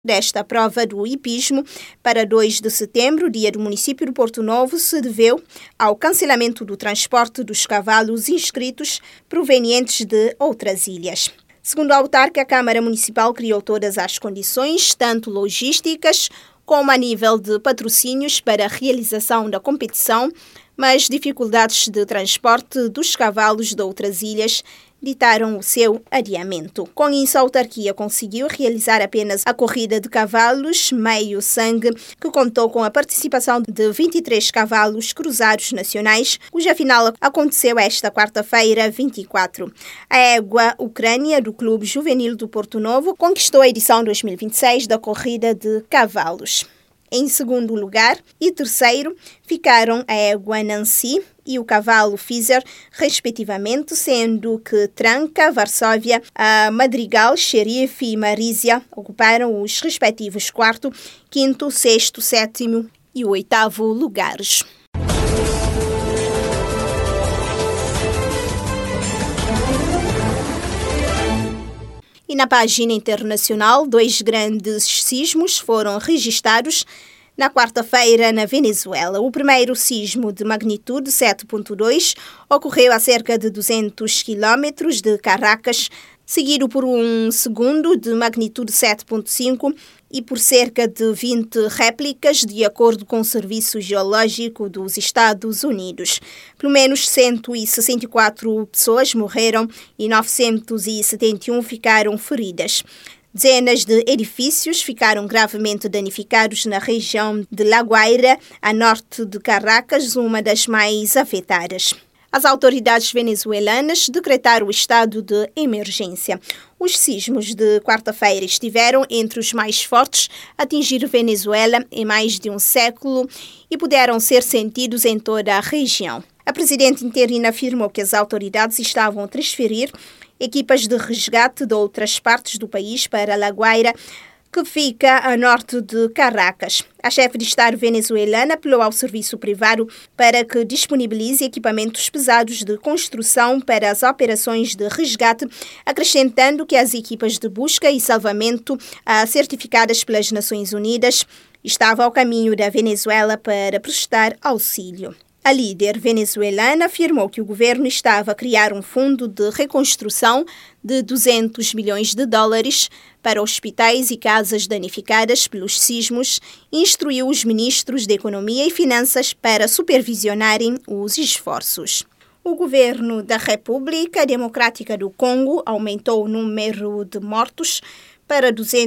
desta prova do hipismo para 2 de setembro, dia do município de Porto Novo, se deveu ao cancelamento do transporte dos cavalos inscritos provenientes de outras ilhas. Segundo a autarca, a Câmara Municipal criou todas as condições, tanto logísticas como a nível de patrocínios para a realização da competição, mas dificuldades de transporte dos cavalos de outras ilhas ditaram o seu adiamento. Com isso, a autarquia conseguiu realizar apenas a corrida de cavalos meio-sangue, que contou com a participação de 23 cavalos cruzados nacionais, cuja final aconteceu esta quarta-feira, 24. A égua Ucrânia, do Clube Juvenil do Porto Novo, conquistou a edição 2026 da corrida de cavalos. Em segundo lugar e terceiro ficaram a égua Nancy e o cavalo Fizer, respectivamente, sendo que Tranca, Varsóvia, a Madrigal, Xerife e Marísia ocuparam os respectivos quarto, quinto, sexto, sétimo e oitavo lugares. E na página internacional, 2 grandes sismos foram registados na quarta-feira na Venezuela. O primeiro sismo, de magnitude 7.2, ocorreu a cerca de 200 quilómetros de Caracas, seguido por um segundo de magnitude 7.5 e por cerca de 20 réplicas, de acordo com o Serviço Geológico dos Estados Unidos. Pelo menos 164 pessoas morreram e 971 ficaram feridas. Dezenas de edifícios ficaram gravemente danificados na região de La Guaira, a norte de Caracas, uma das mais afetadas. As autoridades venezuelanas decretaram o estado de emergência. Os sismos de quarta-feira estiveram entre os mais fortes a atingir Venezuela em mais de um século e puderam ser sentidos em toda a região. A presidente interina afirmou que as autoridades estavam a transferir equipas de resgate de outras partes do país para La Guaira, que fica a norte de Caracas. A chefe de Estado venezuelana apelou ao serviço privado para que disponibilize equipamentos pesados de construção para as operações de resgate, acrescentando que as equipas de busca e salvamento, certificadas pelas Nações Unidas, estavam ao caminho da Venezuela para prestar auxílio. A líder venezuelana afirmou que o governo estava a criar um fundo de reconstrução de 200 milhões de dólares para hospitais e casas danificadas pelos sismos e instruiu os ministros de Economia e Finanças para supervisionarem os esforços. O governo da República Democrática do Congo aumentou o número de mortos para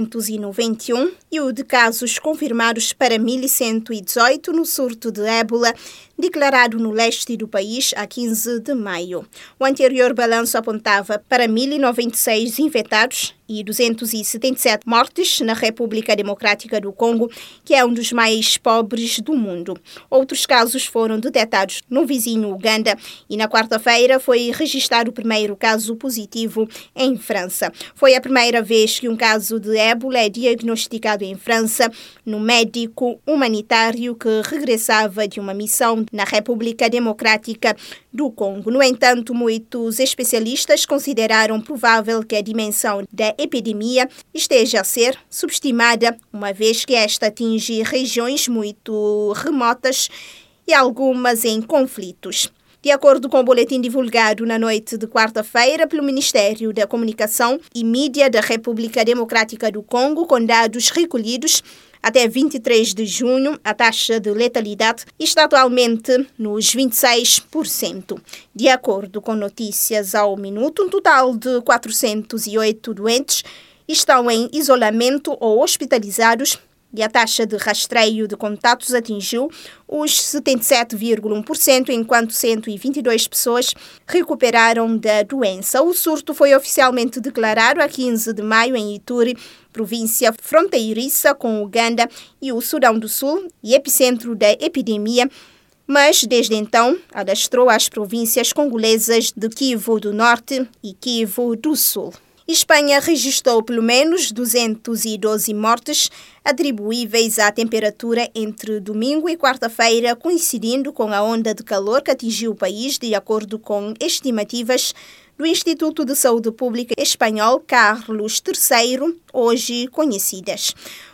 291 e o de casos confirmados para 1.118 no surto de ébola declarado no leste do país a 15 de maio. O anterior balanço apontava para 1.096 infectados e 277 mortes na República Democrática do Congo, que é um dos mais pobres do mundo. Outros casos foram detectados no vizinho Uganda e na quarta-feira foi registrado o primeiro caso positivo em França. Foi a primeira vez que um caso de ébola é diagnosticado em França no médico humanitário que regressava de uma missão na República Democrática do Congo. No entanto, muitos especialistas consideraram provável que a dimensão da epidemia esteja a ser subestimada, uma vez que esta atinge regiões muito remotas e algumas em conflitos. De acordo com o boletim divulgado na noite de quarta-feira pelo Ministério da Comunicação e Mídia da República Democrática do Congo, com dados recolhidos até 23 de junho, a taxa de letalidade está atualmente nos 26%. De acordo com Notícias ao Minuto, um total de 408 doentes estão em isolamento ou hospitalizados e a taxa de rastreio de contatos atingiu os 77,1%, enquanto 122 pessoas recuperaram da doença. O surto foi oficialmente declarado a 15 de maio em Ituri, província fronteiriça com Uganda e o Sudão do Sul, e epicentro da epidemia, mas desde então alastrou as províncias congolesas de Kivu do Norte e Kivu do Sul. Espanha registrou pelo menos 212 mortes atribuíveis à temperatura entre domingo e quarta-feira, coincidindo com a onda de calor que atingiu o país, de acordo com estimativas do Instituto de Saúde Pública Espanhol Carlos III, hoje conhecidas.